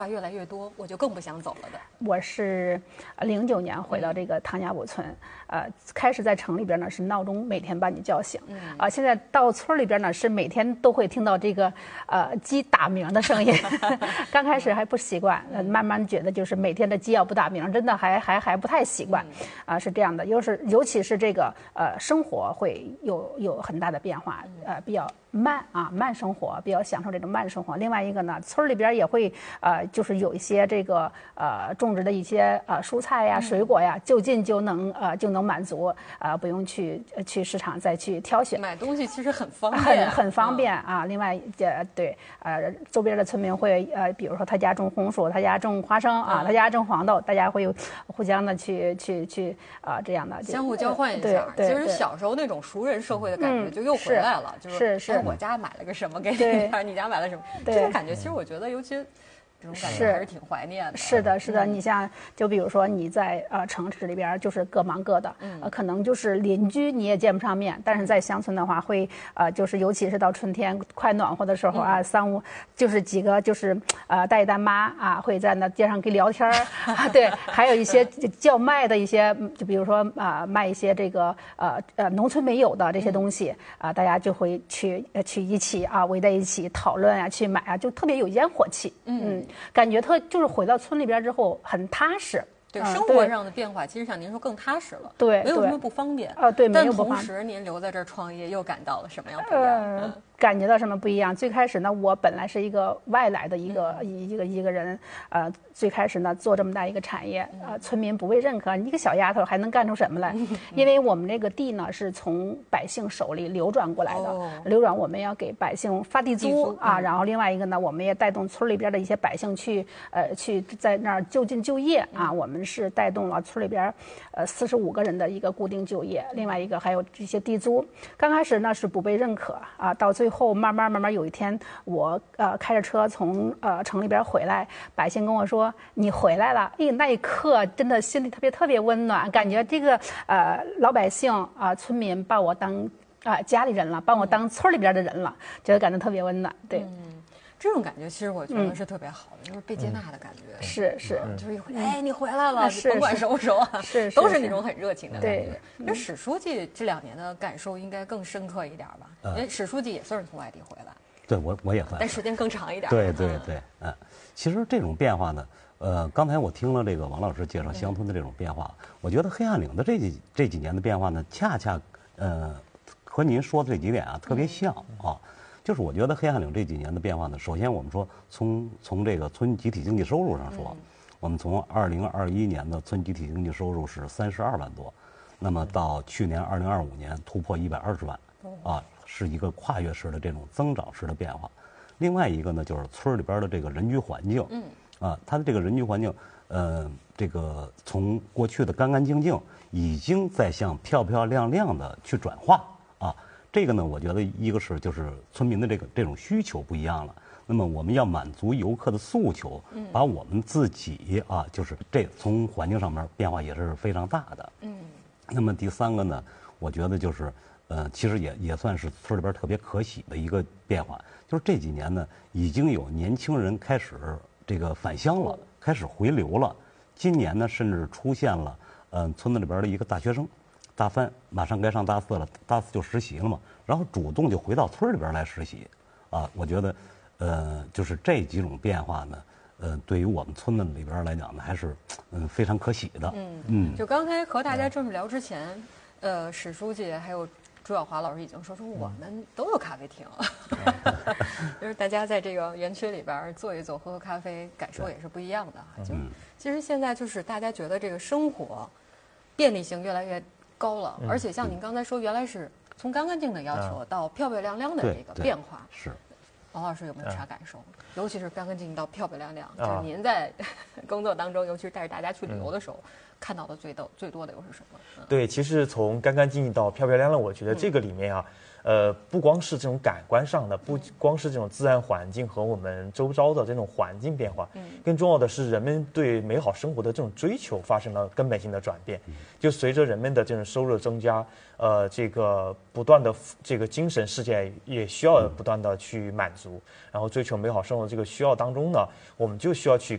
越来越多，我就更不想走了的。 我是09年回到这个唐家堡村，开始在城里边呢是闹钟每天把你叫醒，现在到村里边呢是每天都会听到这个鸡打鸣的声音。刚开始还不习惯，慢慢觉得就是每天的鸡要不打鸣，真的还不太习惯，是这样的。尤其是这个生活会有很大的变化，比较慢生活，比较享受这种慢生活。另外一个呢，村里边也会就是有一些这个种植的一些蔬菜呀、水果呀，就近就能满足，不用去市场再去挑选。 买东西其实很方便， 很方便啊。另外对周边的村民会比如说他家种红薯，他家种花生啊，他家种黄豆，大家会互相的去这样的相互交换一下。其实小时候那种熟人社会的感觉就又回来了，就是我家买了个什么给你，你家买了什么，这种感觉其实我觉得尤其。这种感觉还是挺怀念的。 是的，你像就比如说你在城市里边就是各忙各的，可能就是邻居你也见不上面，但是在乡村的话会就是尤其是到春天快暖和的时候啊，三五就是几个就是大爷大妈啊会在那街上给聊天对，还有一些叫卖的一些，就比如说卖一些这个农村没有的这些东西大家就会去一起围在一起讨论去买就特别有烟火气，感觉就是回到村里边之后很踏实。 对，生活上的变化，其实像您说更踏实了， 对， 没有什么不方便对，没有不方便。 但同时您留在这儿创业，又感到了什么样不一样？ 感觉到什么不一样？最开始呢，我本来是一个外来的一个人，最开始呢做这么大一个产业，村民不被认可，你一个小丫头还能干出什么来？因为我们这个地呢是从百姓手里流转过来的，流转我们要给百姓发地租然后另外一个呢，我们也带动村里边的一些百姓去在那儿就近就业我们是带动了村里边45个人的一个固定就业，另外一个还有这些地租。刚开始呢是不被认可到最后慢慢有一天我开着车从城里边回来，百姓跟我说你回来了，那一刻真的心里特别温暖，感觉这个老百姓村民把我当家里人了，把我当村里边的人了，觉得感觉特别温暖。对， 这种感觉其实我觉得是特别好的，就是被接纳的感觉。 是， 就是一回你回来了，甭管熟不熟都是那种很热情的感觉。那史书记这2年的感受应该更深刻一点吧？因为史书记也算是从外地回来。 对，我也算， 但时间更长一点。 对，其实这种变化呢，刚才我听了这个王老师介绍乡村的这种变化，我觉得黑暗岭的这几年的变化呢，恰恰和您说的这几点特别像就是我觉得黑暗岭这几年的变化呢，首先我们说从这个村集体经济收入上说，我们从2021年的村集体经济收入是32万多，那么到去年2025年突破120万是一个跨越式的这种增长式的变化。另外一个呢，就是村里边的这个人居环境，它的这个人居环境，这个从过去的干干净净，已经在向漂漂亮亮的去转化这个呢，我觉得一个是就是村民的这种需求不一样了。那么我们要满足游客的诉求，把我们自己就是这从环境上面变化也是非常大的。那么第3个呢，我觉得就是其实也算是村里边特别可喜的一个变化，就是这几年呢，已经有年轻人开始这个返乡了，开始回流了。今年呢，甚至出现了村子里边的一个大学生，大3马上该上大4了，大4就实习了嘛，然后主动就回到村里边来实习我觉得就是这几种变化呢，对于我们村子里边来讲呢，还是非常可喜的。 就刚才和大家这么聊之前，史书记还有朱晓华老师已经说我们都有咖啡厅，就是大家在这个园区里边坐一坐，喝喝咖啡，感受也是不一样的。就其实现在就是大家觉得这个生活便利性越来越高了，而且像您刚才说，原来是从干干净的要求到漂漂亮亮的这个变化。 是， 王老师有没有啥感受？尤其是干干净净到漂漂亮亮，就是您在工作当中，尤其是带着大家去旅游的时候，看到的最多的又是什么？ 对，其实从干干净净到漂漂亮亮，我觉得这个里面不光是这种感官上的，不光是这种自然环境和我们周遭的这种环境变化，更重要的是人们对美好生活的这种追求发生了根本性的转变。就随着人们的这种收入增加，这个不断的这个精神世界也需要不断的去满足，然后追求美好生活的这个需要当中呢，我们就需要去